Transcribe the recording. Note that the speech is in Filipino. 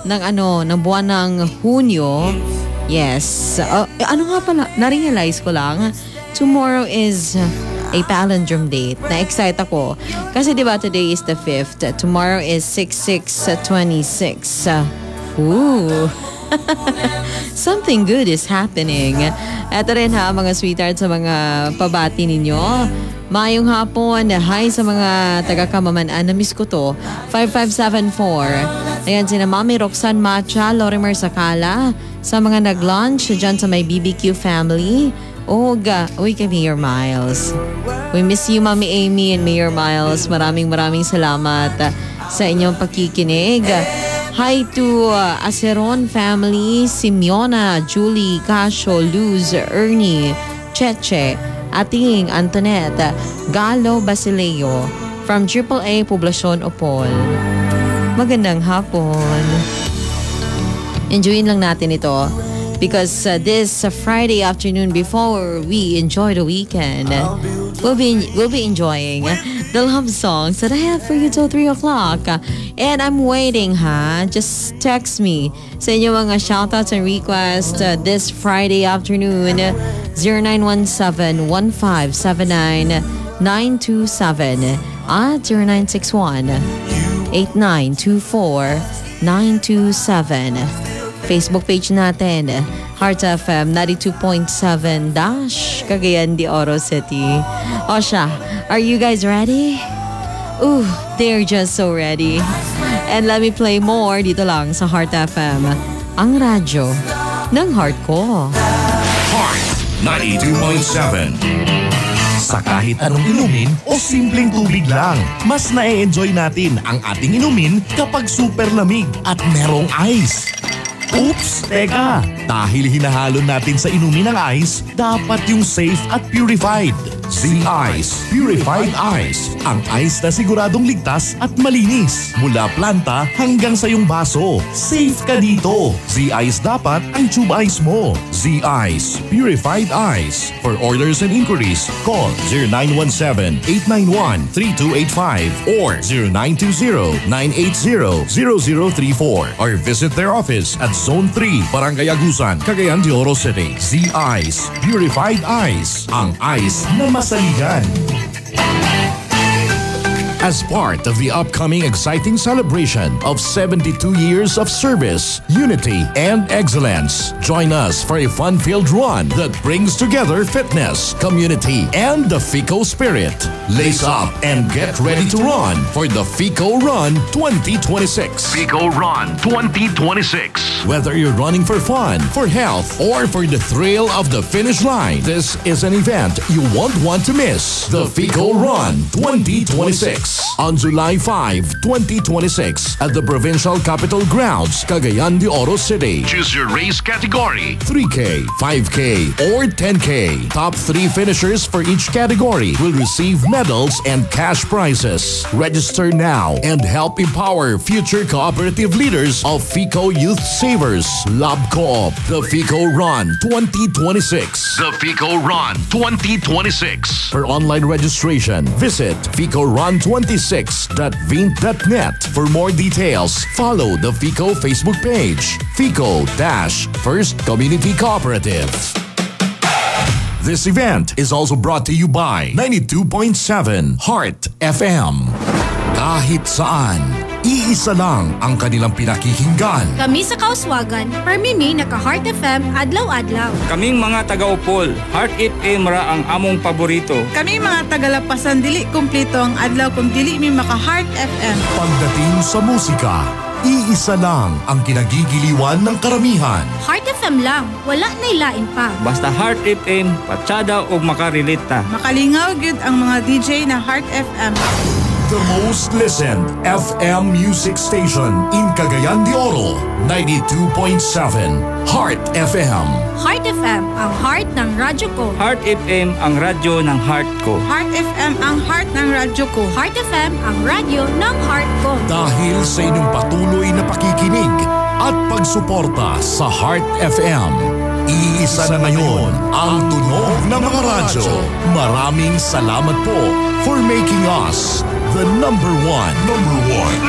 ng buwan ng Hunyo. Yes. Ano nga pala, na-realize ko lang, tomorrow is a palindrome date. Na-excite ako. Kasi diba today is the 5th. Tomorrow is 6/6/26. Ooh. Something good is happening. Eto rin ha, mga sweetheart, sa mga pabati ninyo. Mayong hapon. Hi sa mga taga-Kamamanaan. Na-miss ko to. 5574. Ayan, sina Mami Roxanne Macha, Lorimer Sakala. Sa mga nag-lunch dyan sa may BBQ family. Uy, kay Mayor Miles. We miss you, Mami Amy and Mayor Miles. Maraming salamat sa inyong pakikinig. Hi to Aceron family, Simeona, Julie, Casio, Luz, Ernie, Cheche, Ating, Antoinette, Galo, Basileo, from AAA Poblacion, Opol. Magandang hapon. Enjoyin lang natin ito because this Friday afternoon before we enjoy the weekend, we'll be enjoying the love songs that I have for you till 3 o'clock. And I'm waiting, ha? Just text me sa inyong mga shoutouts and requests this Friday afternoon. 0917-1579-927 at 0961-8924-927. Facebook page natin, Heart FM 92.7 Cagayan de Oro City. O siya, are you guys ready? Ooh, they're just so ready. And let me play more dito lang sa Heart FM, ang radyo ng heart ko. Heart 92.7. Sa kahit anong inumin o simpleng tubig lang, mas na-enjoy natin ang ating inumin kapag super lamig at merong ice. Oops! Teka! Dahil hinahalo natin sa inumin ng ice, dapat yung safe at purified. Z-Ice Purified Ice. Ang ice na siguradong ligtas at malinis. Mula planta hanggang sa iyong baso. Safe ka dito. Z-Ice dapat ang tube ice mo. Z-Ice Purified Ice. For orders and inquiries, call 0917-891-3285 or 0920-980-0034 or visit their office at Zone 3, Barangay Agusan, Cagayan de Oro City. Z-Ice Purified Ice. Ang ice na masaligan. As part of the upcoming exciting celebration of 72 years of service, unity, and excellence, join us for a fun-filled run that brings together fitness, community, and the FICO spirit. Lace up and get ready to run for the FICO Run 2026. FICO Run 2026. Whether you're running for fun, for health, or for the thrill of the finish line, this is an event you won't want to miss. The FICO Run 2026. On July 5, 2026 at the Provincial Capitol Grounds, Cagayan de Oro City. Choose your race category. 3K, 5K, or 10K. Top 3 finishers for each category will receive medals and cash prizes. Register now and help empower future cooperative leaders of FICO Youth Savers, Lab Co-op. The FICO Run 2026. The FICO Run 2026. For online registration, visit FICO-Run26.vint.net. For more details, follow the FICO Facebook page, FICO-First Community Cooperative. This event is also brought to you by 92.7 Heart FM. Kahit saan, iisa lang ang kanilang pinakikinggan. Kami sa Kauswagan, permimi naka-Heart FM adlaw-adlaw. Kaming mga taga-Upol, Heart FM ra ang among paborito. Kami mga taga-Lapasan, dili kumpleto ang adlaw kung dili mi maka-Heart FM. Pagdating sa musika, iisa lang ang kinagigiliwan ng karamihan. Heart FM lang, wala na'y lain pa. Basta Heart FM, patsada o makarelate ta. Makalingaw gyud ang mga DJ na Heart FM. The most listened FM music station in Cagayan de Oro, 92.7 Heart FM. Heart FM, ang heart ng radyo ko. Heart FM, ang radyo ng heart ko. Heart FM, ang heart ng radyo ko. Heart FM, ang radyo ng heart ko. Dahil sa inyong patuloy na pakikinig at pagsuporta sa Heart FM, iisa na ngayon ang tunog ng mga radyo. Maraming salamat po for making us the number one